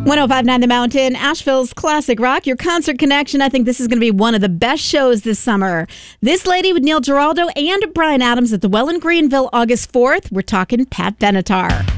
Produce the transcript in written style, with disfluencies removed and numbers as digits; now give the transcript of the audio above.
105.9 The Mountain, Asheville's classic rock, your concert connection. I think this is going to be one of the best shows this summer. This Lady with Neil Giraldo and Bryan Adams at the Well in Greenville, August 4th. We're talking Pat Benatar.